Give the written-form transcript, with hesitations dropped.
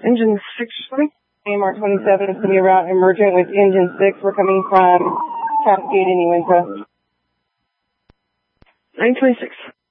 Engine 6 for me. AMR 27 is going to be a route emergent with engine 6. We're coming from Cascade, New Windsor. 926.